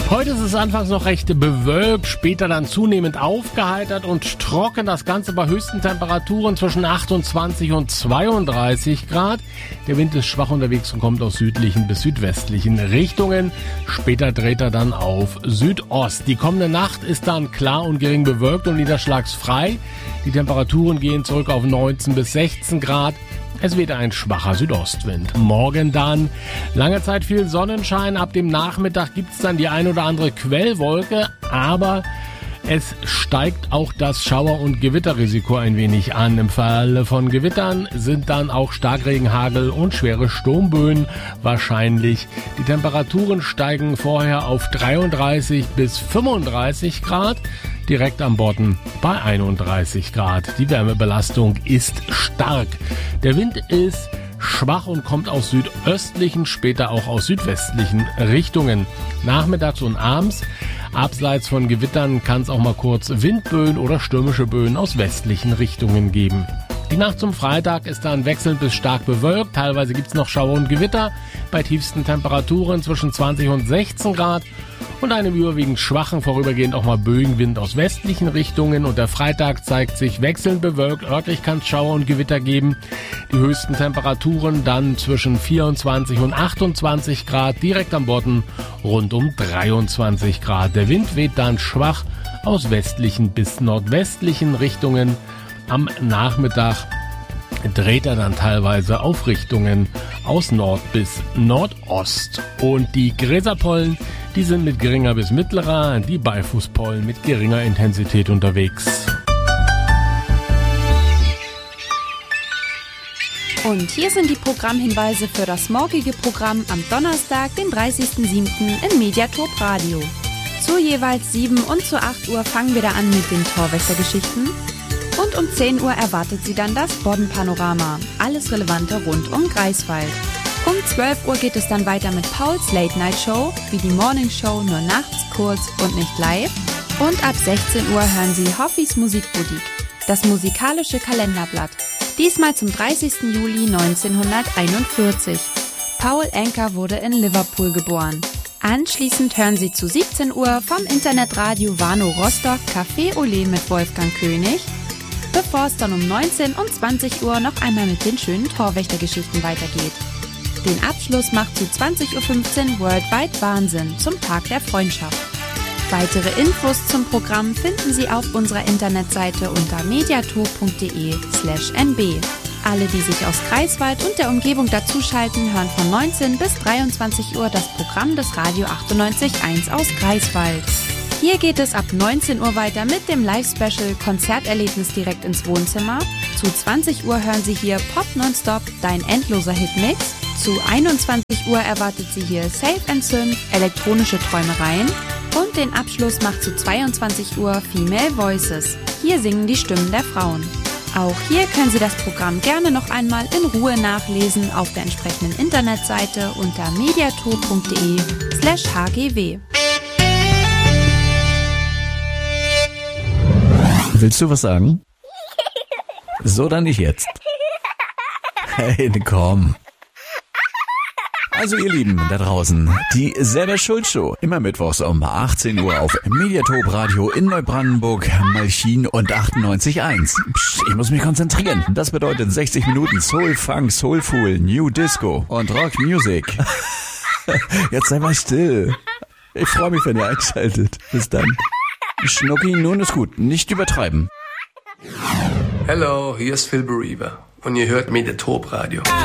Heute ist es anfangs noch recht bewölkt, später dann zunehmend aufgeheitert und trocken. Das Ganze bei höchsten Temperaturen zwischen 28 und 32 Grad. Der Wind ist schwach unterwegs und kommt aus südlichen bis südwestlichen Richtungen. Später dreht er dann auf Südost. Die kommende Nacht ist dann klar und gering bewölkt und niederschlagsfrei. Die Temperaturen gehen zurück auf 19 bis 16 Grad. Es weht ein schwacher Südostwind. Morgen dann lange Zeit viel Sonnenschein. Ab dem Nachmittag gibt's dann die ein oder andere Quellwolke, aber es steigt auch das Schauer- und Gewitterrisiko ein wenig an. Im Falle von Gewittern sind dann auch Starkregen, Hagel und schwere Sturmböen wahrscheinlich. Die Temperaturen steigen vorher auf 33 bis 35 Grad. Direkt am Bodden bei 31 Grad. Die Wärmebelastung ist stark. Der Wind ist schwach und kommt aus südöstlichen, später auch aus südwestlichen Richtungen. Nachmittags und abends, abseits von Gewittern, kann es auch mal kurz Windböen oder stürmische Böen aus westlichen Richtungen geben. Die Nacht zum Freitag ist dann wechselnd bis stark bewölkt. Teilweise gibt es noch Schauer und Gewitter bei tiefsten Temperaturen zwischen 20 und 16 Grad und einem überwiegend schwachen, vorübergehend auch mal Böenwind aus westlichen Richtungen. Und der Freitag zeigt sich wechselnd bewölkt. Örtlich kann es Schauer und Gewitter geben. Die höchsten Temperaturen dann zwischen 24 und 28 Grad, direkt am Bodden rund um 23 Grad. Der Wind weht dann schwach aus westlichen bis nordwestlichen Richtungen. Am Nachmittag dreht er dann teilweise auf Richtungen aus Nord bis Nordost. Und die Gräserpollen, die sind mit geringer bis mittlerer, die Beifußpollen mit geringer Intensität unterwegs. Und hier sind die Programmhinweise für das morgige Programm am Donnerstag, den 30.07. im Mediatop Radio. Zu jeweils 7 und zu 8 Uhr fangen wir da an mit den Torwächtergeschichten. Und um 10 Uhr erwartet Sie dann das Bodden-Panorama. Alles Relevante rund um Greifswald. Um 12 Uhr geht es dann weiter mit Pauls Late Night Show, wie die Morning Show, nur nachts, kurz und nicht live. Und ab 16 Uhr hören Sie Hoffis Musikboutique, das musikalische Kalenderblatt. Diesmal zum 30. Juli 1941. Paul Anka wurde in Liverpool geboren. Anschließend hören Sie zu 17 Uhr vom Internetradio Warnow Rostock Café Olé mit Wolfgang König, bevor es dann um 19 und 20 Uhr noch einmal mit den schönen Torwächtergeschichten weitergeht. Den Abschluss macht zu 20.15 Uhr Worldwide Wahnsinn zum Tag der Freundschaft. Weitere Infos zum Programm finden Sie auf unserer Internetseite unter mediator.de/nb. Alle, die sich aus Greifswald und der Umgebung dazuschalten, hören von 19 bis 23 Uhr das Programm des Radio 98.1 aus Greifswald. Hier geht es ab 19 Uhr weiter mit dem Live-Special Konzerterlebnis direkt ins Wohnzimmer. Zu 20 Uhr hören Sie hier Pop Nonstop, dein endloser Hitmix. Zu 21 Uhr erwartet Sie hier Safe and Synth, elektronische Träumereien. Und den Abschluss macht zu 22 Uhr Female Voices. Hier singen die Stimmen der Frauen. Auch hier können Sie das Programm gerne noch einmal in Ruhe nachlesen auf der entsprechenden Internetseite unter mediator.de/hgw. Willst du was sagen? So, dann nicht jetzt. Hey, komm. Also ihr Lieben da draußen, die Selber-Schuld-Show, immer mittwochs um 18 Uhr auf Mediatop Radio in Neubrandenburg, Malchin und 98.1. Psst, ich muss mich konzentrieren. Das bedeutet 60 Minuten Soul, Funk, Soulful, New Disco und Rock Music. Jetzt sei mal still. Ich freue mich, wenn ihr einschaltet. Bis dann. Schnucki, nun ist gut. Nicht übertreiben. Hello, hier ist Phil Bereaver und ihr hört Mediatop Radio.